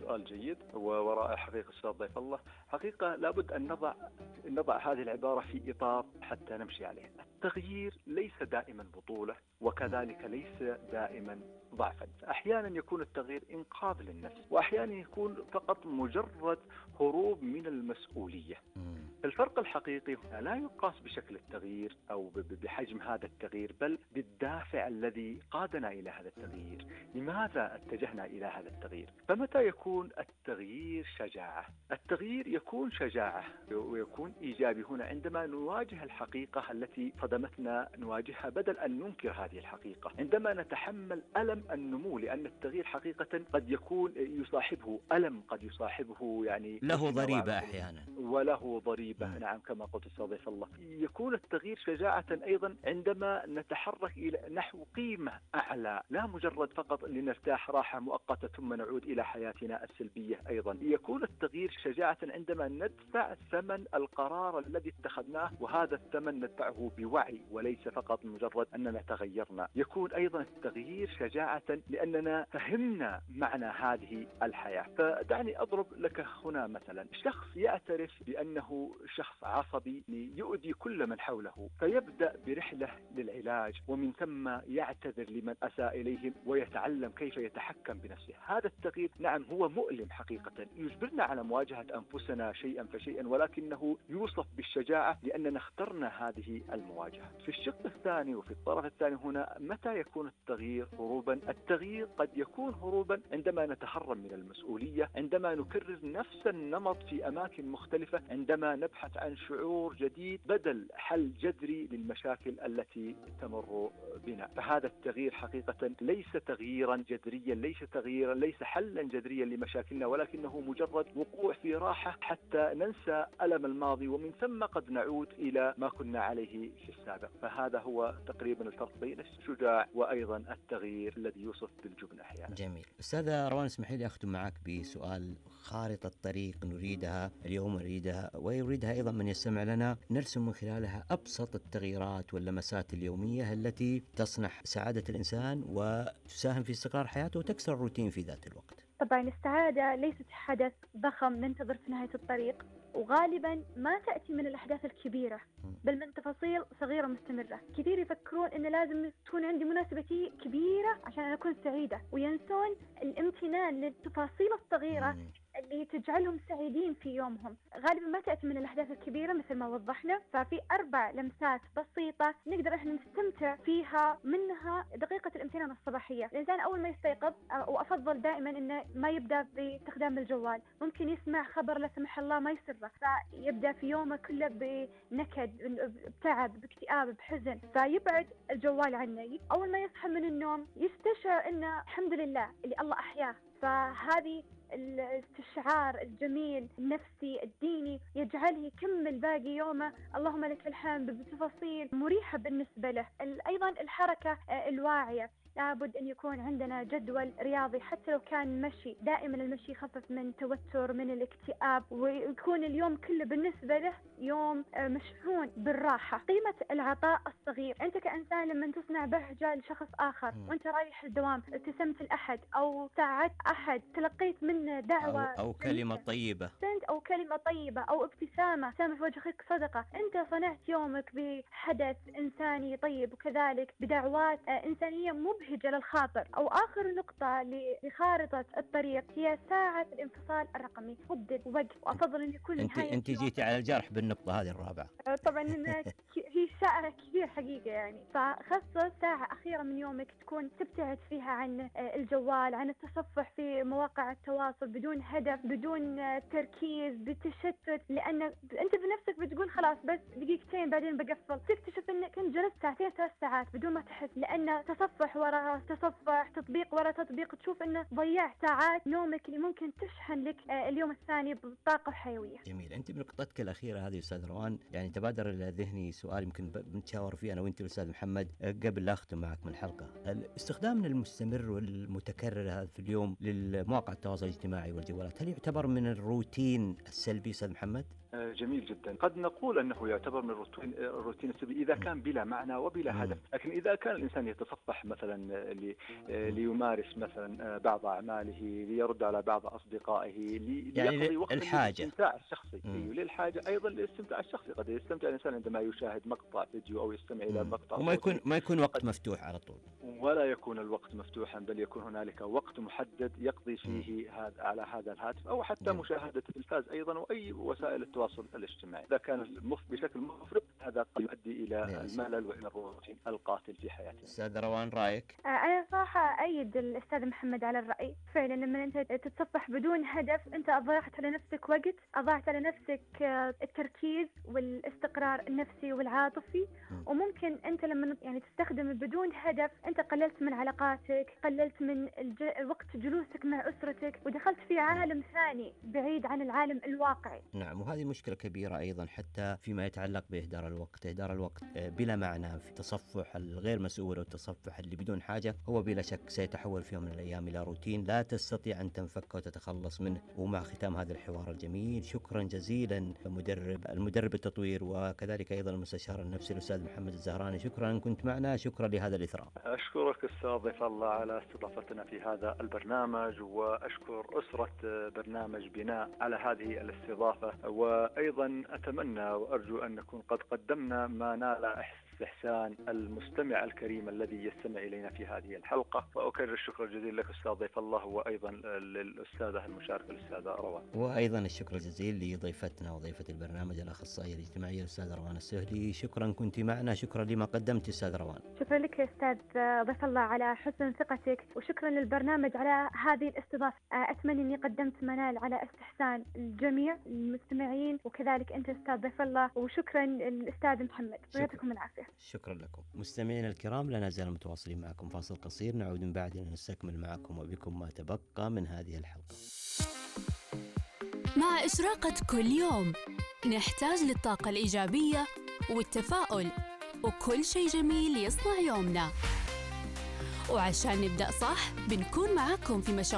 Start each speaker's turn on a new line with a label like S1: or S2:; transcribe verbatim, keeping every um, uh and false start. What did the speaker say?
S1: سؤال جيد ووراء حقيقة أستاذ ضيف الله. حقيقة لابد أن نضع نضع هذه العبارة في إطار حتى نمشي عليه. التغيير ليس دائما بطولة، وكذلك ليس دائما ضعفا. أحيانا يكون التغيير إنقاذ للنفس، وأحيانا يكون فقط مجرد هروب من المسؤولية. الفرق الحقيقي لا يقاس بشكل التغيير أو بحجم هذا التغيير، بل بالدافع الذي قادنا إلى هذا التغيير. لماذا اتجهنا إلى هذا التغيير؟ فمتى يكون التغيير شجاعة؟ التغيير يكون شجاعة ويكون إيجابي هنا عندما نواجه الحقيقة التي صدمتنا، نواجهها بدل أن ننكر هذه الحقيقة. عندما نتحمل ألم النمو، لأن التغيير حقيقة قد يكون يصاحبه ألم، قد يصاحبه يعني
S2: له ضريبة أحيانا،
S1: وله ضريبة. نعم كما قلت أستاذ الله. يكون التغيير شجاعة أيضا عندما نتحرك إلى نحو قيمة أعلى، لا مجرد فقط لنرتاح راحة مؤقتة ثم نعود إلى حياتنا السلبية. أيضا يكون التغيير شجاعة عندما ندفع ثمن القرار الذي اتخذناه، وهذا الثمن ندفعه بوعي وليس فقط مجرد أننا تغيرنا. يكون أيضا التغيير شجاعة لأننا فهمنا معنى هذه الحياة. فدعني أضرب لك هنا مثلا شخص يعترف بأنه شخص عصبي يؤذي كل من حوله، فيبدأ برحلة للعلاج، ومن ثم يعتذر لمن أساء إليهم ويتعلم كيف يتحكم بنفسه. هذا التغيير نعم هو مؤلم حقيقة، يجبرنا على مواجهة أنفسنا شيئا فشيئا، ولكنه يوصف بالشجاعة لأننا اخترنا هذه المواجهة. في الشق الثاني وفي الطرف الثاني هنا، متى يكون التغيير هروبا؟ التغيير قد يكون هروبا عندما نتهرب من المسؤولية، عندما نكرر نفس النمط في أماكن مختلفة، عندما نبحث عن شعور جديد بدل حل جذري للمشاكل التي تمر بنا. فهذا التغيير حقيقة ليس تغييرا جذريا، ليس تغييرا ليس حلا جذريا لمشاكلنا، ولكنه مجرد وقوع في راحة حتى ننسى ألم الماضي، ومن ثم قد نعود إلى ما كنا عليه في السابق. فهذا هو تقريبا الفرق بين الشجاع وأيضا التغيير الذي يوصف بالجبن أحيانا.
S2: جميل. أستاذة روان، اسمحي لي أختم معك بسؤال. خارطة طريق نريدها اليوم، نريدها ويريدها أيضا من يستمع لنا، نرسم من خلالها أبسط التغييرات واللمسات اليومية التي تصنع سعادة الإنسان وتساهم في استقرار حياته وتكسر الروتين في ذات الوقت.
S3: طبعا السعادة ليست حدث ضخم ننتظر في نهاية الطريق، وغالبا ما تأتي من الأحداث الكبيرة، بل من تفاصيل صغيرة مستمرة. كثير يفكرون إن لازم تكون عندي مناسبتي كبيرة عشان أكون سعيدة، وينسون الامتنان للتفاصيل الصغيرة اللي تجعلهم سعيدين في يومهم. غالبا ما تأتي من الأحداث الكبيرة مثل ما وضحنا. ففي أربع لمسات بسيطة نقدر إحنا نستمتع فيها، منها دقيقة الامتنان الصباحية. الإنسان أول ما يستيقظ، وأفضل دائما إنه ما يبدأ باستخدام الجوال، ممكن يسمع خبر لا سمح الله ما يسره، فيبدأ في يومه كله بنكد، بتعب، باكتئاب، بحزن، فيبعد الجوال عنه. أول ما يصحى من النوم يستشعر إنه الحمد لله اللي الله أحياه. فهذه الاستشعار الجميل النفسي الديني يجعله يكمل باقي يومه اللهم لك الحمد بتفاصيل مريحة بالنسبة له. أيضا الحركة الواعية، لابد أن يكون عندنا جدول رياضي حتى لو كان مشي. دائما المشي يخفف من توتر، من الاكتئاب، ويكون اليوم كله بالنسبة له يوم مشحون بالراحة. قيمة العطاء الصغير، أنت كإنسان لما تصنع بهجة لشخص آخر وأنت رايح الدوام، ابتسمت لأحد أو ساعدت أحد، تلقيت منه دعوة
S2: أو, أو كلمة طيبة
S3: أو كلمة طيبة أو ابتسامة، سامة في وجهك صدقة. أنت صنعت يومك بحدث إنساني طيب، وكذلك بدعوات إنسانية مبهجة للخاطر. أو آخر نقطة لخارطة الطريق هي ساعة الانفصال الرقمي. حدد وقت، وأفضل أن يكون
S2: أنت
S3: نهاية
S2: أنت جيتي على الجرح بالنقطة هذه الرابعة.
S3: طبعا هي ساعة كبير حقيقة يعني. فخصص ساعة أخيرة من يومك تكون تبتعد فيها عن الجوال، عن التصفح في مواقع التواصل بدون هدف، بدون تركيز، بتشتت، لأن أنت بنفسك بتقول خلاص بس دقيقتين بعدين بقفل، تكتشف أنك كنت جلست ساعتين ثلاث ساعات بدون ما تحس، لأن تصفح ورا تصفح، تطبيق ورا تطبيق، تشوف أنه ضيعت ساعات نومك اللي ممكن تشحن لك اليوم الثاني بطاقة وحيوية.
S2: جميل. أنت بنقطتك الأخيرة هذه أستاذ روان يعني تبادر إلى ذهني سؤال يمكن بنتشاور فيه أنا وأنت الأستاذ محمد قبل لا أختم معك من الحلقة. الاستخدام المستمر والمتكرر هذا في اليوم للمواقع التواصل الاجتماعي والجوالات، هل يعتبر من الروتين السلبي أستاذ محمد؟
S1: جميل جدا. قد نقول أنه يعتبر من الروتين الروتين السلبي إذا كان بلا معنى وبلا هدف، لكن إذا كان الإنسان يتصفح مثلا مثلا لي ليمارس مثلا بعض أعماله، ليرد على بعض أصدقائه،
S2: يعني
S1: ليقضي وقت
S2: الحاجة
S1: للاستمتاع الشخصي. أيوه للحاجة أيضا للاستمتاع الشخصي. قد يستمتع الإنسان عندما يشاهد مقطع فيديو أو يستمع إلى مقطع
S2: وما يكون ما يكون وقت مفتوح على طول،
S1: ولا يكون الوقت مفتوحا، بل يكون هنالك وقت محدد يقضي فيه هذا على هذا الهاتف أو حتى جميل. مشاهدة التلفاز أيضا وأي وسائل التواصل الاجتماعي. إذا كان بشكل مفرط هذا قد يؤدي إلى الملل وإلى الروتين القاتل في حياتنا.
S2: أستاذ روان رأيك؟
S3: أنا صراحة أيد الأستاذ محمد على الرأي. فعلا لما أنت تتصفح بدون هدف أنت أضيعت على نفسك وقت، أضيعت على نفسك التركيز والاستقرار النفسي والعاطفي، وممكن أنت لما يعني تستخدم بدون هدف أنت قللت من علاقاتك، قللت من الج... وقت جلوسك مع أسرتك، ودخلت في عالم ثاني بعيد عن العالم الواقعي.
S2: نعم، وهذه مشكلة كبيرة أيضا حتى فيما يتعلق بإهدار الوقت. إهدار الوقت بلا معنى في التصفح الغير مسؤول والتصفح اللي بدون حاجة هو بلا شك سيتحول في يوم من الأيام إلى روتين لا تستطيع أن تنفك وتتخلص منه. ومع ختام هذا الحوار الجميل، شكرا جزيلا مدرب المدرب التطوير وكذلك أيضا المستشار النفسي الأستاذ محمد الزهراني، شكرا أن كنت معنا، شكرا لهذا الإثراء.
S1: أشكرك أستاذ ضيف الله على استضافتنا في هذا البرنامج، وأشكر أسرة برنامج بناء على هذه الاستضافة، وأيضا أتمنى وأرجو أن نكون قد قدمنا ما نال إحسان المستمع الكريم الذي يستمع إلينا في هذه الحلقة. وأكرر الشكر الجزيل لك أستاذ ضيف الله، وأيضا للأستاذة المشاركة الأستاذة روان.
S2: وأيضا الشكر الجزيل لضيفتنا وضيفة البرنامج الأخصائية الاجتماعية الأستاذة روان السهلي، شكرا كنت معنا، شكرا لما قدمت أستاذ روان.
S3: شكرا لك يا أستاذ ضيف الله على حسن ثقتك، وشكرا للبرنامج على هذه الاستضافة. أتمنى أني قدمت منال على استحسان الجميع المستمعين، وكذلك أنت أستاذ ضيف الله، وشكرا للأستاذ محمد، يعطيكم العافية.
S2: شكرا لكم مستمعينا الكرام، لا نزال متواصلين معكم. فاصل قصير نعود من بعد لنستكمل معكم وبكم ما تبقى من هذه الحلقة.
S4: مع إشراقة كل يوم نحتاج للطاقة الإيجابية والتفاؤل وكل شيء جميل يصنع يومنا، وعشان نبدأ صح بنكون معكم في مشاوير